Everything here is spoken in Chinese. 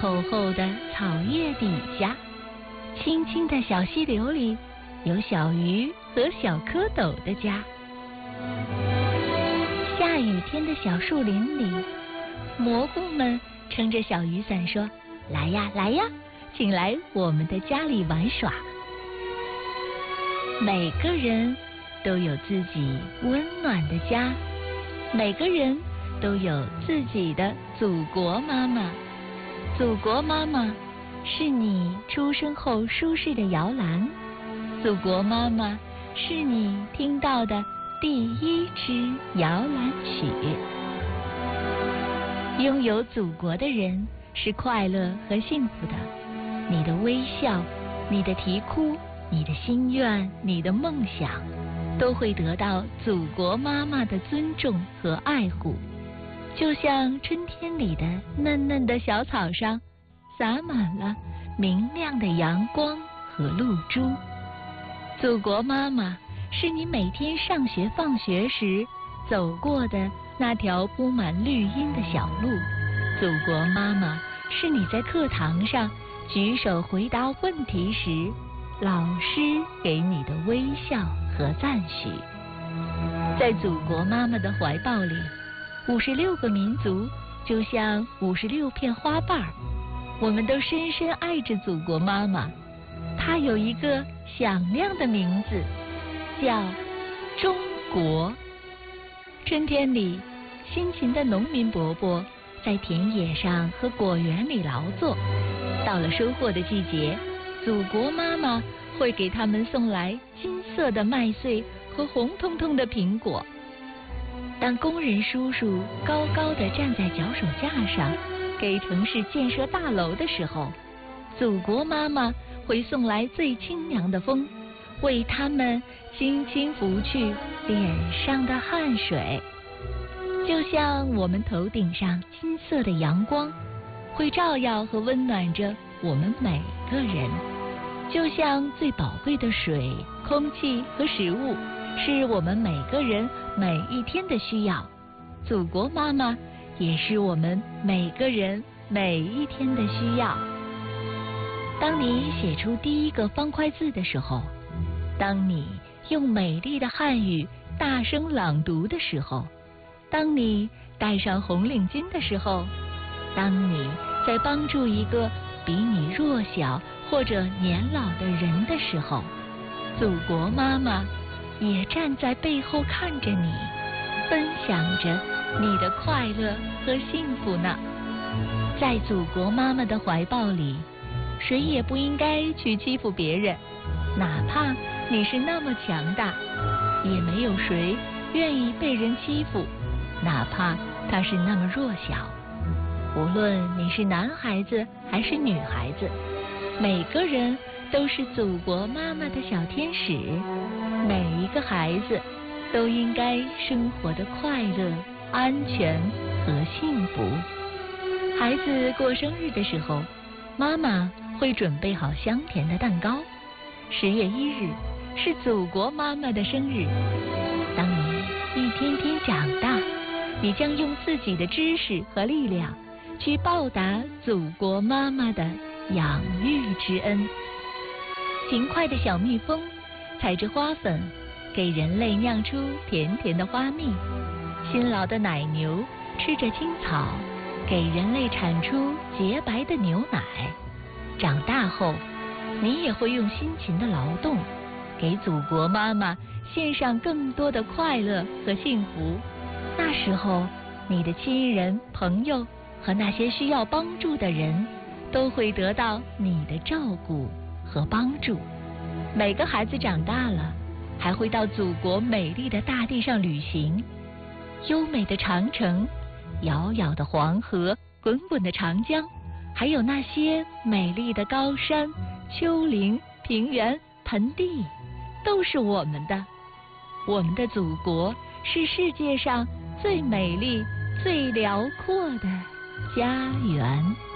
厚厚的草叶底下，清清的小溪流里，有小鱼和小蝌蚪的家。下雨天的小树林里，蘑菇们撑着小雨伞说：“来呀，来呀，请来我们的家里玩耍。”每个人都有自己温暖的家，每个人都有自己的祖国妈妈。祖国妈妈是你出生后舒适的摇篮，祖国妈妈是你听到的第一支摇篮曲。拥有祖国的人是快乐和幸福的，你的微笑，你的啼哭，你的心愿，你的梦想，都会得到祖国妈妈的尊重和爱护。就像春天里的嫩嫩的小草上，洒满了明亮的阳光和露珠。祖国妈妈是你每天上学放学时走过的那条铺满绿荫的小路，祖国妈妈是你在课堂上举手回答问题时老师给你的微笑和赞许。在祖国妈妈的怀抱里，56个民族就像56片花瓣儿，我们都深深爱着祖国妈妈。她有一个响亮的名字，叫中国。春天里，辛勤的农民伯伯在田野上和果园里劳作，到了收获的季节，祖国妈妈会给他们送来金色的麦穗和红彤彤的苹果。当工人叔叔高高地站在脚手架上给城市建设大楼的时候，祖国妈妈会送来最清凉的风，为他们轻轻拂去脸上的汗水。就像我们头顶上金色的阳光，会照耀和温暖着我们每个人。就像最宝贵的水、空气和食物是我们每个人每一天的需要，祖国妈妈也是我们每个人每一天的需要。当你写出第一个方块字的时候，当你用美丽的汉语大声朗读的时候，当你戴上红领巾的时候，当你在帮助一个比你弱小或者年老的人的时候，祖国妈妈也站在背后看着你，分享着你的快乐和幸福呢。在祖国妈妈的怀抱里，谁也不应该去欺负别人，哪怕你是那么强大，也没有谁愿意被人欺负，哪怕他是那么弱小。无论你是男孩子还是女孩子，每个人都是祖国妈妈的小天使，每一个孩子都应该生活的快乐、安全和幸福。孩子过生日的时候，妈妈会准备好香甜的蛋糕。10月1日是祖国妈妈的生日。当你一天天长大，你将用自己的知识和力量去报答祖国妈妈的养育之恩。勤快的小蜜蜂采着花粉，给人类酿出甜甜的花蜜；辛劳的奶牛吃着青草，给人类产出洁白的牛奶。长大后，你也会用辛勤的劳动，给祖国妈妈献上更多的快乐和幸福。那时候，你的亲人、朋友和那些需要帮助的人都会得到你的照顾和帮助。每个孩子长大了，还会到祖国美丽的大地上旅行。优美的长城，遥遥的黄河，滚滚的长江，还有那些美丽的高山、丘陵、平原、盆地，都是我们的。我们的祖国是世界上最美丽、最辽阔的家园。